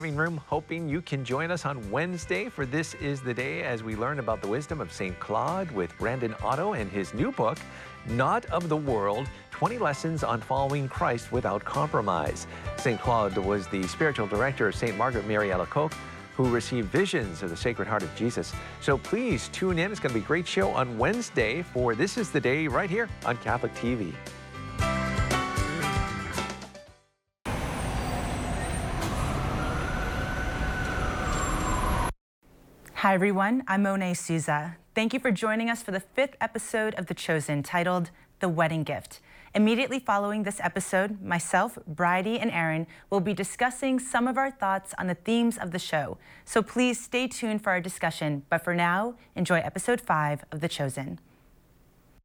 Living room, hoping you can join us on Wednesday for This Is the Day as we learn about the wisdom of St. Claude with Brandon Otto and his new book, Not of the World, 20 Lessons on Following Christ Without Compromise. St. Claude was the spiritual director of St. Margaret Mary Alacoque, who received visions of the Sacred Heart of Jesus. So please tune in. It's going to be a great show on Wednesday for This Is the Day right here on Catholic TV. Hi everyone, I'm Monet Souza. Thank you for joining us for the 5th episode of The Chosen, titled The Wedding Gift. Immediately following this episode, myself, Bridie, and Aaron will be discussing some of our thoughts on the themes of the show. So please stay tuned for our discussion. But for now, enjoy episode 5 of The Chosen.